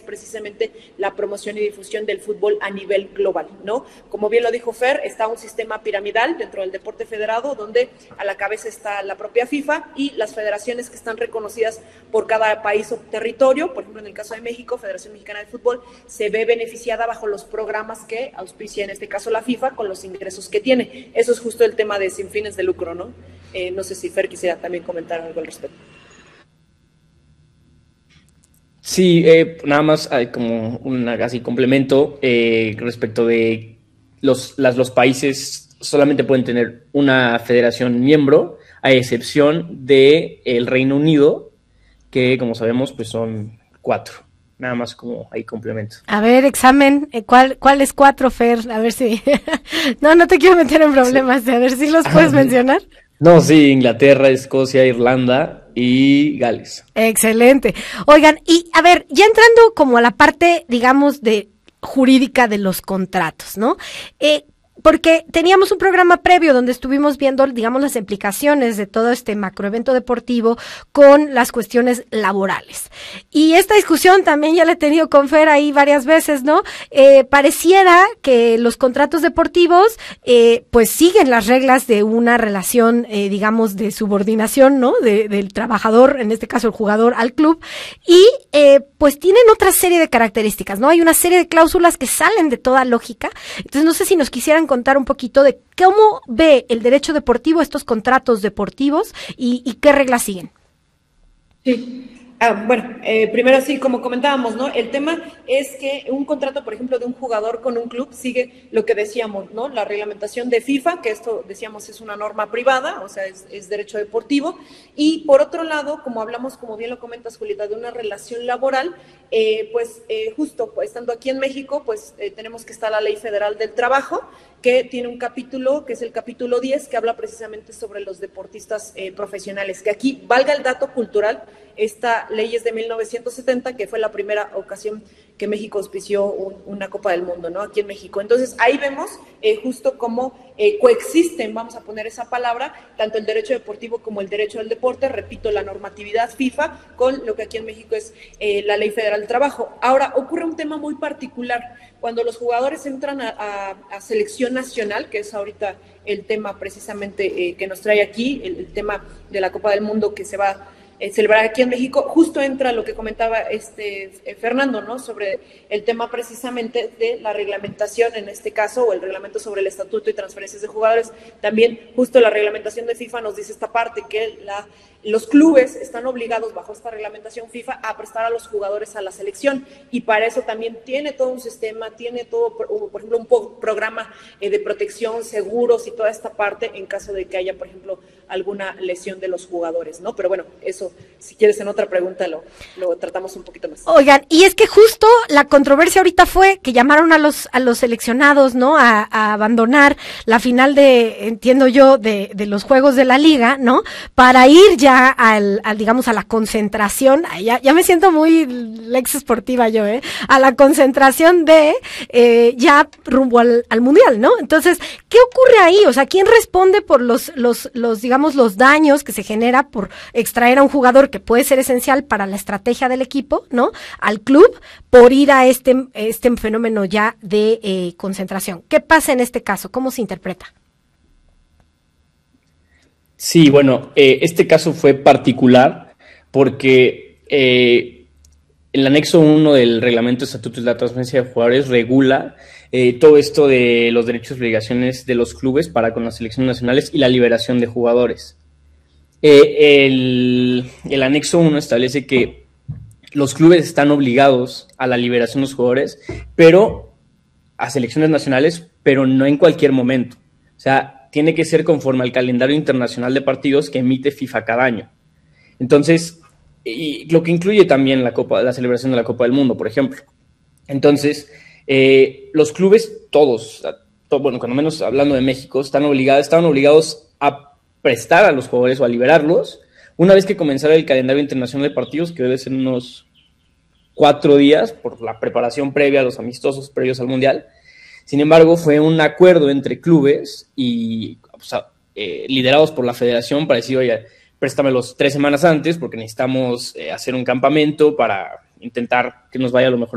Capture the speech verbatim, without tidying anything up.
precisamente la promoción y difusión del fútbol a nivel global, ¿no? Como bien lo dijo Fer, está un sistema piramidal dentro del deporte federado, donde a la cabeza está la propia FIFA y las federaciones que están reconocidas por cada país o territorio. Por ejemplo, en el caso de México, Federación Mexicana de Fútbol se ve beneficiada bajo los programas que auspicia, en este caso la FIFA, con los ingresos que tiene. Eso es justo el tema de sin fines de lucro, ¿no? Eh, no sé si Fer quisiera también comentar algo al respecto. Sí, eh, nada más hay como un así complemento eh, respecto de los, las, los países solamente pueden tener una federación miembro, a excepción de el Reino Unido, que como sabemos pues son cuatro. Nada más como ahí complemento. A ver, examen, ¿cuál, cuál es cuatro, Fer? A ver si... no, no te quiero meter en problemas, sí. A ver si los puedes mencionar. No, sí, Inglaterra, Escocia, Irlanda y Gales. Excelente. Oigan, y a ver, ya entrando como a la parte, digamos, de jurídica de los contratos, ¿no? Eh, Porque teníamos un programa previo donde estuvimos viendo, digamos, las implicaciones de todo este macroevento deportivo con las cuestiones laborales. Y esta discusión también ya la he tenido con Fer ahí varias veces, ¿no? Eh, pareciera que los contratos deportivos, eh, pues siguen las reglas de una relación, eh, digamos, de subordinación, ¿no? De, del trabajador, en este caso el jugador, al club. Y, eh, pues tienen otra serie de características, ¿no? Hay una serie de cláusulas que salen de toda lógica. Entonces, no sé si nos quisieran contar un poquito de cómo ve el derecho deportivo estos contratos deportivos y, y qué reglas siguen. Sí. Ah, bueno, eh, primero sí, como comentábamos, ¿no? El tema es que un contrato, por ejemplo, de un jugador con un club sigue lo que decíamos, ¿no? La reglamentación de FIFA, que esto, decíamos, es una norma privada, o sea, es, es derecho deportivo. Y por otro lado, como hablamos, como bien lo comentas, Julieta, de una relación laboral, eh, pues eh, justo pues, estando aquí en México, pues eh, tenemos que estar la Ley Federal del Trabajo, que tiene un capítulo, que es el capítulo diez, que habla precisamente sobre los deportistas eh, profesionales, que aquí, valga el dato cultural, esta ley es de mil novecientos setenta, que fue la primera ocasión que México auspició un, una Copa del Mundo, ¿no? Aquí en México. Entonces, ahí vemos eh, justo cómo eh, coexisten, vamos a poner esa palabra, tanto el derecho deportivo como el derecho del deporte, repito, la normatividad FIFA, con lo que aquí en México es eh, la Ley Federal del Trabajo. Ahora, ocurre un tema muy particular. Cuando los jugadores entran a, a, a selección nacional, que es ahorita el tema precisamente eh, que nos trae aquí, el, el tema de la Copa del Mundo que se va Eh, celebrar aquí en México, justo entra lo que comentaba este eh, Fernando, ¿no? Sobre el tema precisamente de la reglamentación, en este caso, o el reglamento sobre el estatuto y transferencias de jugadores. También justo la reglamentación de FIFA nos dice esta parte, que la, los clubes están obligados bajo esta reglamentación FIFA a prestar a los jugadores a la selección, y para eso también tiene todo un sistema, tiene todo, por ejemplo, un programa eh, de protección, seguros y toda esta parte en caso de que haya, por ejemplo, alguna lesión de los jugadores, ¿no? Pero bueno, eso, si quieres en otra pregunta lo, lo tratamos un poquito más. Oigan, y es que justo la controversia ahorita fue que llamaron a los a los seleccionados, ¿no? A, a abandonar la final de, entiendo yo, de, de los juegos de la liga, ¿no? Para ir ya al, al digamos, a la concentración, ya, ya me siento muy lex esportiva yo, ¿eh? A la concentración de, eh, ya rumbo al, al mundial, ¿no? Entonces, ¿qué ocurre ahí? O sea, ¿quién responde por los, los, los, digamos, los daños que se genera por extraer a un jugador que puede ser esencial para la estrategia del equipo, ¿no? Al club, por ir a este, este fenómeno ya de eh, concentración. ¿Qué pasa en este caso? ¿Cómo se interpreta? Sí, bueno, eh, este caso fue particular porque eh, el anexo uno del reglamento de estatutos de la transferencia de jugadores regula eh, todo esto de los derechos y obligaciones de los clubes para con las selecciones nacionales y la liberación de jugadores. Eh, el, el anexo uno establece que los clubes están obligados a la liberación de los jugadores, pero a selecciones nacionales, pero no en cualquier momento. O sea, tiene que ser conforme al calendario internacional de partidos que emite FIFA cada año. Entonces, y lo que incluye también la Copa, la celebración de la Copa del Mundo, por ejemplo. Entonces, eh, los clubes, todos, to, bueno, cuando menos hablando de México, están obligados, estaban obligados a prestar a los jugadores o a liberarlos una vez que comenzara el calendario internacional de partidos, que debe ser unos cuatro días por la preparación previa a los amistosos previos al Mundial. Sin embargo, fue un acuerdo entre clubes y, o sea, eh, liderados por la federación para decir, oye, préstamelos tres semanas antes porque necesitamos eh, hacer un campamento para intentar que nos vaya lo mejor